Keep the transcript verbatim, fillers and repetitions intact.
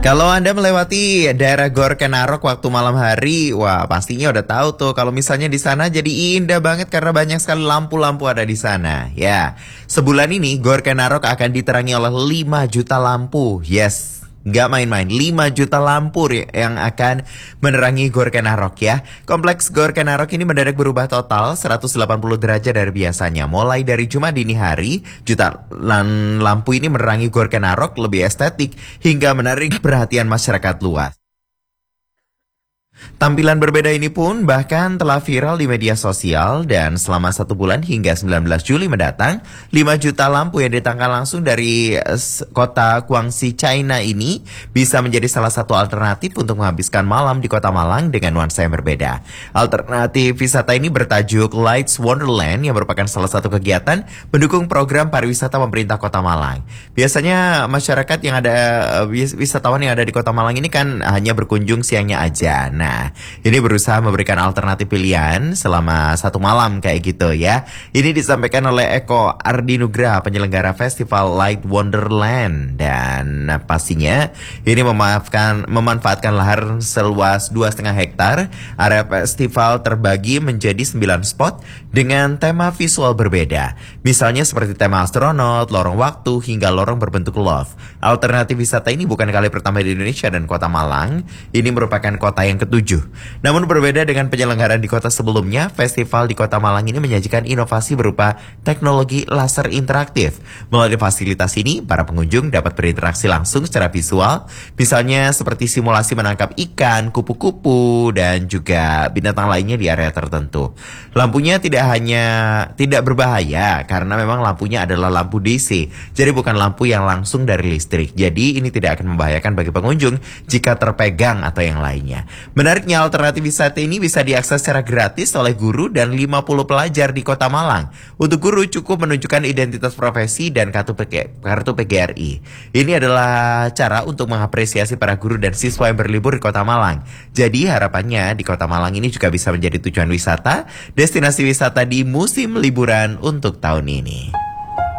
Kalau Anda melewati daerah Gor Kenarok waktu malam hari, wah pastinya udah tahu tuh kalau misalnya di sana jadi indah banget karena banyak sekali lampu-lampu ada di sana. Ya, sebulan ini Gor Kenarok akan diterangi oleh lima juta lampu. Yes, nggak main-main, lima juta lampu yang akan menerangi Gor Kenarok ya. Kompleks Gor Kenarok ini mendadak berubah total seratus delapan puluh derajat dari biasanya. Mulai dari Jumat dini hari, jutaan lampu ini menerangi Gor Kenarok lebih estetik hingga menarik perhatian masyarakat luas. Tampilan berbeda ini pun bahkan telah viral di media sosial dan selama satu bulan hingga sembilan belas Juli mendatang, lima juta lampu yang ditangkap langsung dari kota Guangxi, China ini bisa menjadi salah satu alternatif untuk menghabiskan malam di kota Malang dengan nuansa yang berbeda. Alternatif wisata ini bertajuk Lights Wonderland yang merupakan salah satu kegiatan mendukung program pariwisata pemerintah kota Malang. Biasanya masyarakat yang ada, wisatawan yang ada di kota Malang ini kan hanya berkunjung siangnya aja. Nah, Nah, ini berusaha memberikan alternatif pilihan selama satu malam kayak gitu ya. Ini disampaikan oleh Eko Ardinugraha, penyelenggara Festival Light Wonderland. Dan pastinya ini memanfaatkan, memanfaatkan lahan seluas dua koma lima hektar. Area festival terbagi menjadi sembilan spot dengan tema visual berbeda. Misalnya seperti tema astronot, lorong waktu, hingga lorong berbentuk love. Alternatif wisata ini bukan kali pertama di Indonesia dan kota Malang. Ini merupakan kota yang ketujuh. Namun berbeda dengan penyelenggaraan di kota sebelumnya, festival di kota Malang ini menyajikan inovasi berupa teknologi laser interaktif. Melalui fasilitas ini, para pengunjung dapat berinteraksi langsung secara visual, misalnya seperti simulasi menangkap ikan, kupu-kupu, dan juga binatang lainnya di area tertentu. Lampunya tidak hanya tidak berbahaya, karena memang lampunya adalah lampu D C, jadi bukan lampu yang langsung dari listrik. Jadi ini tidak akan membahayakan bagi pengunjung jika terpegang atau yang lainnya. Menariknya, alternatif wisata ini bisa diakses secara gratis oleh guru dan lima puluh pelajar di kota Malang. Untuk guru cukup menunjukkan identitas profesi dan kartu P G R I. Ini adalah cara untuk mengapresiasi para guru dan siswa yang berlibur di kota Malang. Jadi harapannya di kota Malang ini juga bisa menjadi tujuan wisata, destinasi wisata di musim liburan untuk tahun ini.